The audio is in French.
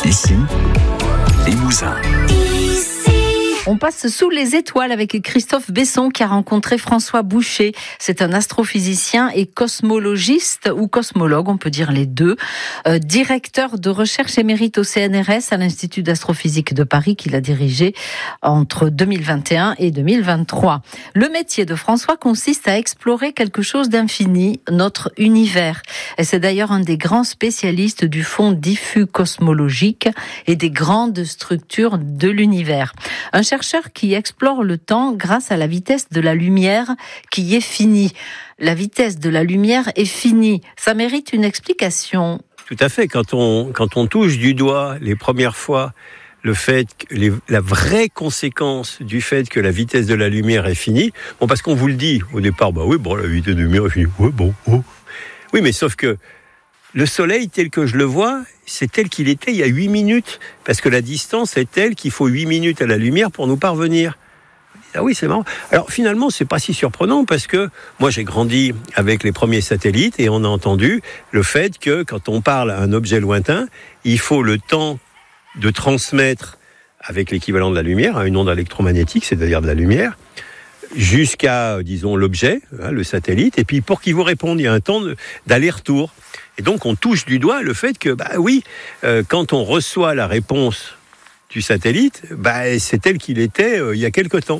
Ici, Limousin. On passe sous les étoiles avec Christophe Besson qui a rencontré François Boucher. C'est un astrophysicien et cosmologiste ou cosmologue, on peut dire les deux. Directeur de recherche émérite au CNRS à l'Institut d'astrophysique de Paris qu'il a dirigé entre 2021 et 2023. Le métier de François consiste à explorer quelque chose d'infini, notre univers. Et c'est d'ailleurs un des grands spécialistes du fond diffus cosmologique et des grandes structures de l'univers. Un chercheur qui explore le temps grâce à la vitesse de la lumière qui est finie. La vitesse de la lumière est finie. Ça mérite une explication. Tout à fait. Quand on touche du doigt les premières fois le fait que la vraie conséquence du fait que la vitesse de la lumière est finie, parce qu'on vous le dit au départ, la vitesse de la lumière est finie. Oui, mais sauf que le soleil tel que je le vois, c'est tel qu'il était il y a 8 minutes. Parce que la distance est telle qu'il faut 8 minutes à la lumière pour nous parvenir. Ah oui, c'est marrant. Alors finalement, c'est pas si surprenant parce que moi j'ai grandi avec les premiers satellites et on a entendu le fait que quand on parle à un objet lointain, il faut le temps de transmettre avec l'équivalent de la lumière, à une onde électromagnétique, c'est-à-dire de la lumière, jusqu'à, disons, l'objet, le satellite, et puis pour qu'il vous réponde, il y a un temps d'aller-retour. Et donc on touche du doigt le fait que, quand on reçoit la réponse du satellite, c'est tel qu'il était il y a quelque temps.